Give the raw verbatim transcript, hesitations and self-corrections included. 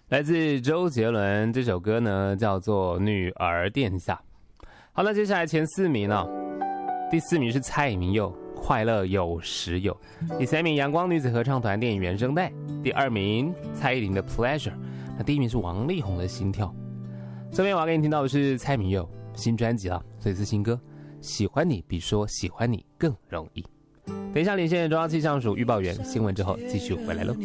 来自周杰伦，这首歌呢叫做《女儿殿下》。好，那接下来前四名呢、哦，第四名是蔡明佑，《快乐有时有》；第三名阳光女子合唱团电影原声带；第二名蔡依林的《Pleasure》；那第一名是王力宏的《心跳》。这边我要给你听到的是蔡明佑新专辑了，所以是新歌，《喜欢你比说喜欢你更容易》。等一下连线中央气象署预报员新闻之后继续回来喽。